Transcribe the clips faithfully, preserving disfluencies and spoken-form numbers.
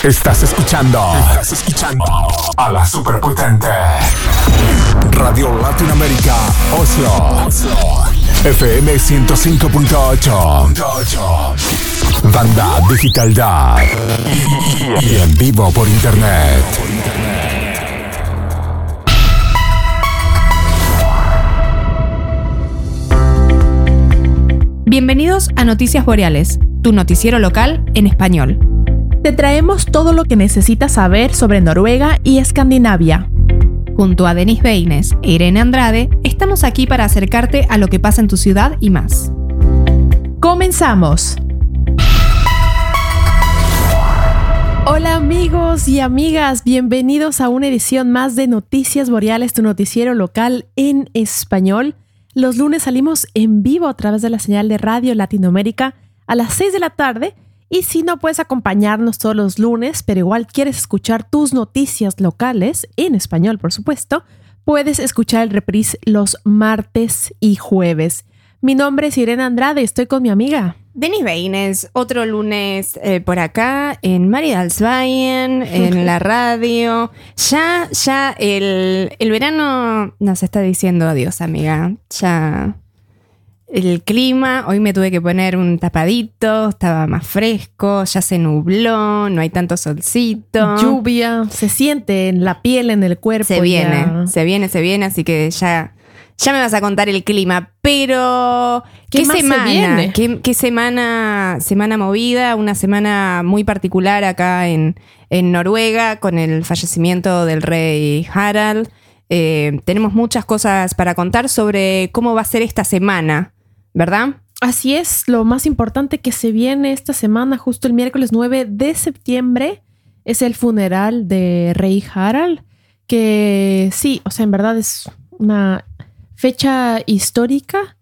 Estás escuchando. Estás escuchando a la superpotente Radio Latinoamérica Oslo. Oslo. F M ciento cinco punto ocho. Banda Digital Da. Y en vivo por internet. Bienvenidos a Noticias Boreales, tu noticiero local en español. Te traemos todo lo que necesitas saber sobre Noruega y Escandinavia. Junto a Denis Beines e Irene Andrade, estamos aquí para acercarte a lo que pasa en tu ciudad y más. ¡Comenzamos! Hola amigos y amigas, bienvenidos a una edición más de Noticias Boreales, tu noticiero local en español. Los lunes salimos en vivo a través de la señal de Radio Latinoamérica a las seis de la tarde. Y si no puedes acompañarnos todos los lunes, pero igual quieres escuchar tus noticias locales, en español por supuesto, puedes escuchar el reprise los martes y jueves. Mi nombre es Irene Andrade y estoy con mi amiga Denis Beines, otro lunes eh, por acá en Maridalsveien, en la radio. Ya, ya el, el verano nos está diciendo adiós, amiga. Ya el clima, hoy me tuve que poner un tapadito, estaba más fresco, ya se nubló, no hay tanto solcito. Lluvia, se siente en la piel, en el cuerpo. Se viene, ya. se viene, se viene, así que ya... Ya me vas a contar el clima, pero ¿qué, ¿qué más semana? se viene? ¿Qué, qué semana? Semana movida, una semana muy particular acá en, en Noruega con el fallecimiento del rey Harald. Eh, tenemos muchas cosas para contar sobre cómo va a ser esta semana, ¿verdad? Así es, lo más importante que se viene esta semana, justo el miércoles nueve de septiembre, es el funeral de rey Harald, que sí, o sea, en verdad es una fecha histórica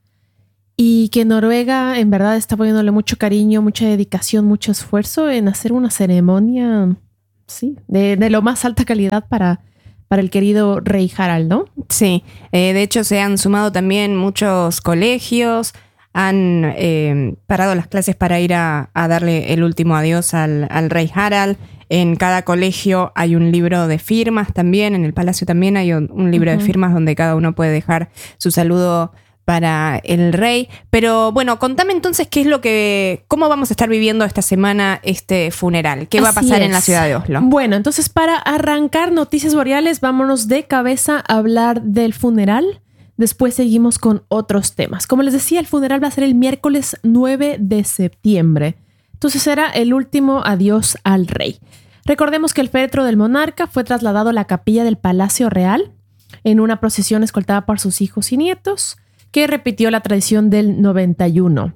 y que Noruega en verdad está poniéndole mucho cariño, mucha dedicación, mucho esfuerzo en hacer una ceremonia, sí, de, de lo más alta calidad para, para el querido rey Harald, ¿no? Sí, eh, de hecho se han sumado también muchos colegios, han eh, parado las clases para ir a, a darle el último adiós al, al rey Harald. En cada colegio hay un libro de firmas también, en el palacio también hay un, un libro uh-huh. de firmas donde cada uno puede dejar su saludo para el rey. Pero bueno, contame entonces qué es lo que, cómo vamos a estar viviendo esta semana este funeral. ¿Qué Así va a pasar es. en la ciudad de Oslo? Bueno, entonces para arrancar Noticias Boreales, vámonos de cabeza a hablar del funeral. Después seguimos con otros temas. Como les decía, el funeral va a ser el miércoles nueve de septiembre. Entonces será el último adiós al rey. Recordemos que el féretro del monarca fue trasladado a la capilla del Palacio Real en una procesión escoltada por sus hijos y nietos, que repitió la tradición del noventa y uno.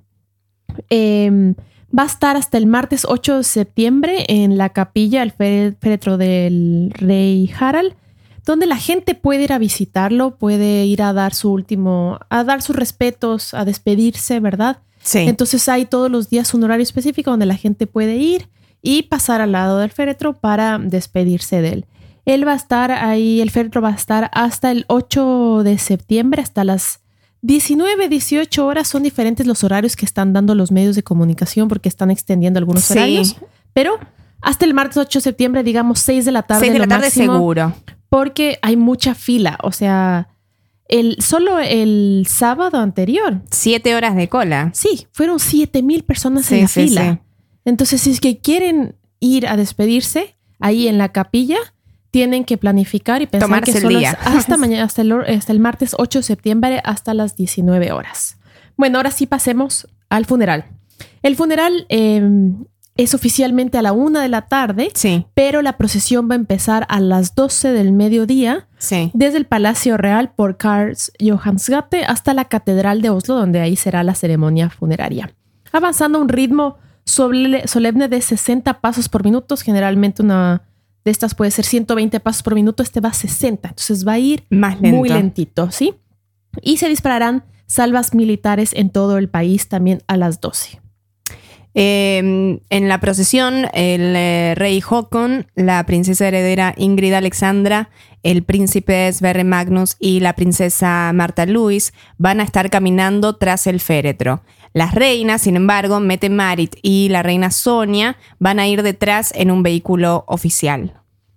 Eh, va a estar hasta el martes ocho de septiembre en la capilla el féretro del rey Harald, donde la gente puede ir a visitarlo, puede ir a dar su último, a dar sus respetos, a despedirse, ¿verdad? Sí. Entonces hay todos los días un horario específico donde la gente puede ir y pasar al lado del féretro para despedirse de él. Él va a estar ahí, el féretro va a estar hasta el ocho de septiembre, hasta las diecinueve, dieciocho horas. Son diferentes los horarios que están dando los medios de comunicación porque están extendiendo algunos sí. horarios. Pero hasta el martes ocho de septiembre, digamos seis de la tarde. seis de la tarde máximo, seguro. Porque hay mucha fila, o sea... El, solo el sábado anterior. Siete horas de cola. Sí, fueron siete mil personas sí, en la sí, fila. Sí. Entonces, si es que quieren ir a despedirse ahí en la capilla, tienen que planificar y pensar Tomarse que el solo día. es hasta mañana, hasta el, hasta el martes ocho de septiembre, hasta las diecinueve horas. Bueno, ahora sí pasemos al funeral. El funeral eh, es oficialmente a la una de la tarde, sí. pero la procesión va a empezar a las doce del mediodía, sí. desde el Palacio Real por Karls Johansgate hasta la Catedral de Oslo, donde ahí será la ceremonia funeraria. Avanzando a un ritmo solemne de sesenta pasos por minuto, generalmente una de estas puede ser ciento veinte pasos por minuto, este va a sesenta, entonces va a ir Más lento. muy lentito, ¿sí? Y se dispararán salvas militares en todo el país también a las doce. Eh, en la procesión, el eh, rey Håkon, la princesa heredera Ingrid Alexandra, el príncipe Sverre Magnus y la princesa Martha Louise van a estar caminando tras el féretro. Las reinas, sin embargo, Mette-Marit y la reina Sonia van a ir detrás en un vehículo oficial.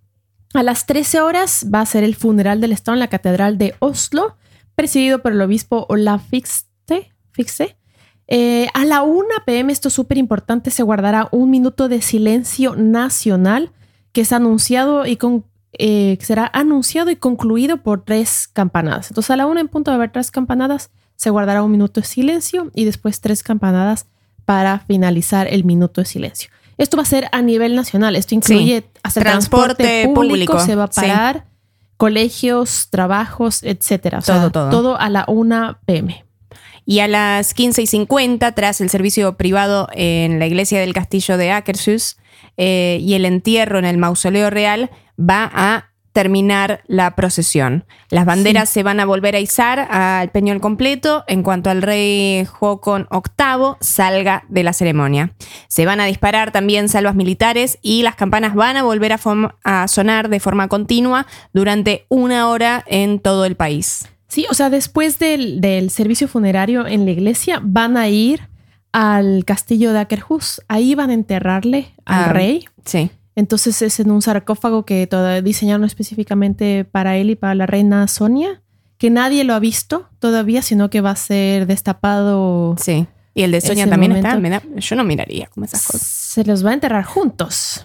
A las trece horas va a ser el funeral del Estado en la Catedral de Oslo, presidido por el obispo Olaf Fikse. Fikse. Eh, a la una p.m., esto es súper importante, se guardará un minuto de silencio nacional que es anunciado y con, eh, será anunciado y concluido por tres campanadas. Entonces a la una en punto va a haber tres campanadas, se guardará un minuto de silencio y después tres campanadas para finalizar el minuto de silencio. Esto va a ser a nivel nacional. Esto incluye sí. hasta transporte, transporte público, público. Se va a parar, sí. Colegios, trabajos, etcétera. O sea, todo, todo. Todo a la una p.m. Y a las quince y cincuenta, tras el servicio privado en la iglesia del castillo de Akershus eh, y el entierro en el mausoleo real, va a terminar la procesión. Las banderas sí. se van a volver a izar al peñol completo en cuanto al rey Håkon octavo salga de la ceremonia. Se van a disparar también salvas militares y las campanas van a volver a, form- a sonar de forma continua durante una hora en todo el país. Sí, o sea, después del, del servicio funerario en la iglesia van a ir al castillo de Akershus. Ahí van a enterrarle al ah, rey. Sí. Entonces es en un sarcófago que todo, diseñaron específicamente para él y para la reina Sonia, que nadie lo ha visto todavía, sino que va a ser destapado. Sí. Y el de Sonia también momento. Está. Me da, yo no miraría como esas cosas. Se los va a enterrar juntos.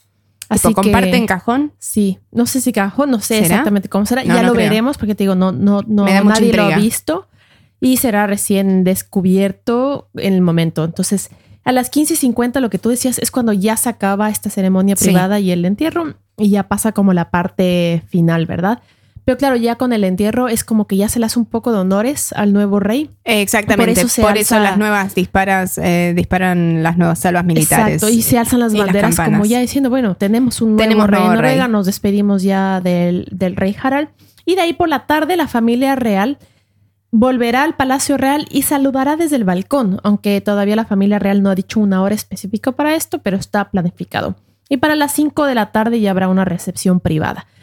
Así ¿comparten que, cajón? Sí. No sé si cajón, no sé ¿Será? exactamente cómo será. No, ya no lo creo. veremos porque te digo, no, no, no nadie intriga. Lo ha visto y será recién descubierto en el momento. Entonces, a las quince y cincuenta, lo que tú decías es cuando ya se acaba esta ceremonia privada sí. y el entierro y ya pasa como la parte final, ¿verdad? Pero claro, ya con el entierro es como que ya se le hace un poco de honores al nuevo rey. Exactamente, por eso, por alza... eso las nuevas disparas, eh, disparan las nuevas salvas militares. Exacto, y se alzan las banderas las como ya diciendo, bueno, tenemos un nuevo tenemos rey nuevo en Noruega, rey. Nos despedimos ya del, del rey Harald. Y de ahí por la tarde la familia real volverá al Palacio Real y saludará desde el balcón, aunque todavía la familia real no ha dicho una hora específica para esto, pero está planificado. Y para las cinco de la tarde ya habrá una recepción privada.